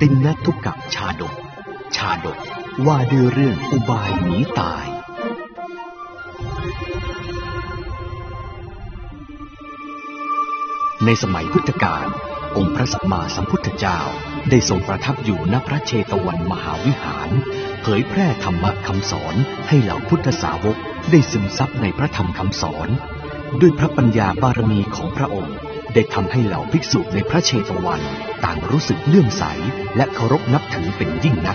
ตินนทุกะชาดกชาดกว่าด้วยเรื่องอุบายหนีตายในสมัยพุทธกาลองค์พระสัมมาสัมพุทธเจ้าได้ทรงประทับอยู่ณพระเชตวันมหาวิหารเผยแพร่ธรรมะคำสอนให้เหล่าพุทธสาวกได้ซึมซับในพระธรรมคำสอนด้วยพระปัญญาบารมีของพระองค์ได้ทำให้เหล่าภิกษุในพระเชตวันต่างรู้สึกเลื่อมใสและเคารพนับถือเป็นยิ่งนัก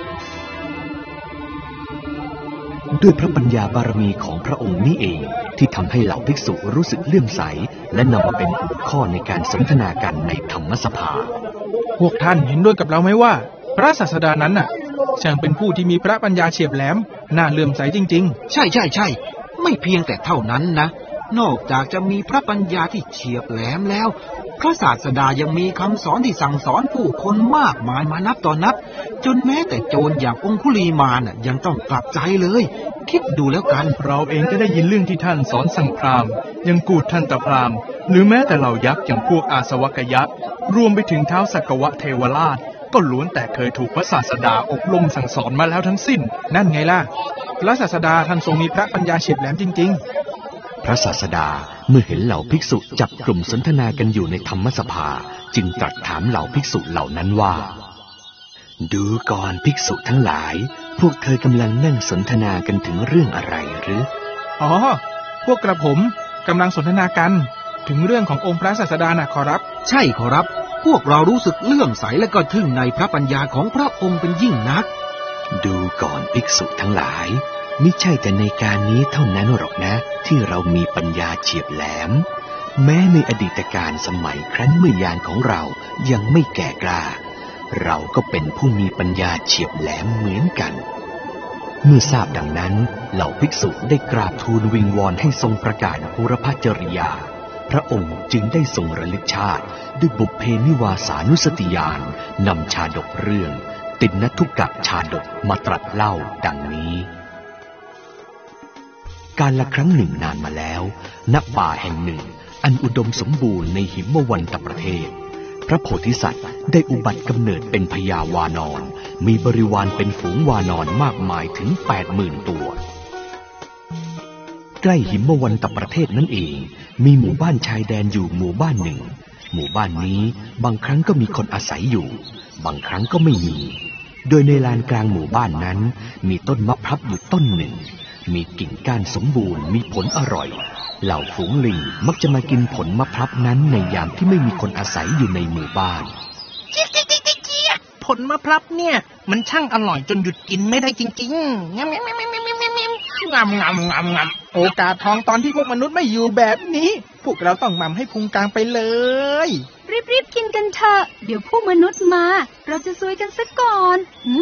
ด้วยพระปัญญาบารมีของพระองค์นี้เองที่ทำให้เหล่าภิกษุรู้สึกเลื่อมใสและนำมาเป็นหัวข้อในการสนทนากันในธรรมสภาพวกท่านเห็นด้วยกับเราไหมว่าพระศาสดานั้นน่ะช่างเป็นผู้ที่มีพระปัญญาเฉียบแหลมน่าเลื่อมใสจริงๆใช่ไม่เพียงแต่เท่านั้นนะนอกจากจะมีพระปัญญาที่เฉียบแหลมแล้วพระศาสดายังมีคำสอนที่สั่งสอนผู้คนมากมายมานับต่อนับจนแม้แต่โจรอย่างองคุลีมานยังต้องกลับใจเลยคิดดูแล้วกันเราเองก็ได้ยินเรื่องที่ท่านสอนสั่งพราหมณ์ยังกูฏทันตพราหมณ์หรือแม้แต่เหล่ายักษ์อย่างพวกอาสวัคยักษ์รวมไปถึงท้าวสักวะเทวราชก็ล้วนแต่เคยถูกพระศาสดาอบรมสั่งสอนมาแล้วทั้งสิ้นนั่นไงล่ะพระศาสดาท่านทรงมีพระปัญญาเฉียบแหลมจริงๆพระศาสดาเมื่อเห็นเหล่าภิกษุจับกลุ่มสนทนากันอยู่ในธรรมสภาจึงตรัสถามเหล่าภิกษุเหล่านั้นว่าดูก่อนภิกษุทั้งหลายพวกเธอกำลังนั่งสนทนากันถึงเรื่องอะไรหรืออ๋อพวกกระผมกำลังสนทนากันถึงเรื่องขององค์พระศาสดาน่ะขอรับใช่ขอรับพวกเรารู้สึกเลื่อมใสและก็ทึ่งในพระปัญญาของพระองค์เป็นยิ่งนักดูก่อนภิกษุทั้งหลายมิใช่แต่ในการนี้เท่านั้นหรอกนะที่เรามีปัญญาเฉียบแหลมแม้ในอดีตการสมัยครั้นเมื่อยานของเรายังไม่แก่กล้าเราก็เป็นผู้มีปัญญาเฉียบแหลมเหมือนกันเมื่อทราบดังนั้นเหล่าภิกษุได้กราบทูลวิงวอนให้ทรงประกาศบุรพจริยาพระองค์จึงได้ทรงระลึกชาติด้วยบุพเพนิวาสานุสติญาณนำชาดกเรื่องตินนทุกะชาดกมาตรัสเล่าดังนี้การละครั้งหนึ่งนานมาแล้วณป่าแห่งหนึ่งอันอุดมสมบูรณ์ในหิมวันตประเทศพระโพธิสัตว์ได้อุบัติกำเนิดเป็นพญาวานรมีบริวารเป็นฝูงวานรมากมายถึง 80,000 ตัวใกล้หิมวันตประเทศนั่นเองมีหมู่บ้านชายแดนอยู่หมู่บ้านหนึ่งหมู่บ้านนี้บางครั้งก็มีคนอาศัยอยู่บางครั้งก็ไม่มีโดยในลานกลางหมู่บ้านนั้นมีต้นมะพร้าวอยู่ต้นหนึ่งมีกิ่งก้านสมบูรณ์มีผลอร่อยเหล่าฝูงลิงมักจะมากินผลมะพร้าวนั้นในยามที่ไม่มีคนอาศัยอยู่ในหมู่บ้านผลมะพร้าวเนี่ยมันช่างอร่อยจนหยุดกินไม่ได้จริงๆงำโอกาสทองตอนที่พวกมนุษย์ไม่อยู่แบบนี้พวกเราต้องหม่ำให้พุงกลางไปเลยรีบกินกันเถอะเดี๋ยวพวกมนุษย์มาเราจะซวยกันซะก่อน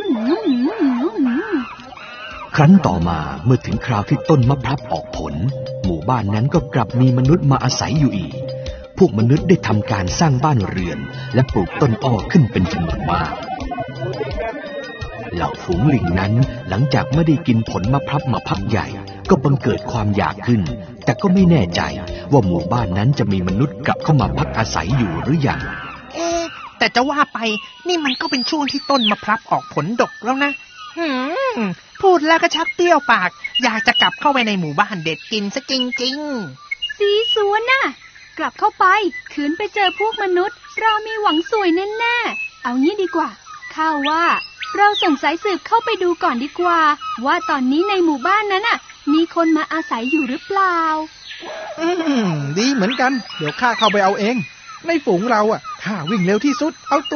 ครั้นต่อมาเมื่อถึงคราวที่ต้นมะพร้าวออกผลหมู่บ้านนั้นก็กลับมีมนุษย์มาอาศัยอยู่อีกพวกมนุษย์ได้ทำการสร้างบ้านเรือนและปลูกต้นอ้อขึ้นเป็นจำนวนมากเหล่าฝูงลิงนั้นหลังจากไม่ได้กินผลมะพร้าวมาพักใหญ่ก็บังเกิดความอยากขึ้นแต่ก็ไม่แน่ใจว่าหมู่บ้านนั้นจะมีมนุษย์กลับเข้ามาพักอาศัยอยู่หรือยังแต่จะว่าไปนี่มันก็เป็นช่วงที่ต้นมะพร้าวออกผลดกแล้วนะพูดแล้วก็ชักเปรี้ยวปากอยากจะกลับเข้าไปในหมู่บ้านเด็ดกินซะจริงๆสีสวนน่ะกลับเข้าไปขืนไปเจอพวกมนุษย์เรามีหวังสวยแน่ๆเอางี้ดีกว่าข้าว่าเราส่งสายสืบเข้าไปดูก่อนดีกว่าว่าตอนนี้ในหมู่บ้านนั้นน่ะมีคนมาอาศัยอยู่หรือเปล่าดีเหมือนกันเดี๋ยวข้าเข้าไปเอาเองในฝูงเราข้าวิ่งเร็วที่สุดเอา